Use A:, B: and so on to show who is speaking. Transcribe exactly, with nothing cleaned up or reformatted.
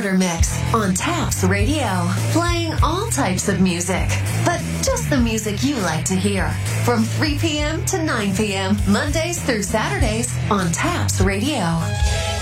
A: Starter Mix on Taps Radio. Playing all types of music, but just the music you like to hear. From three p.m. to nine p.m. Mondays through Saturdays on Taps Radio.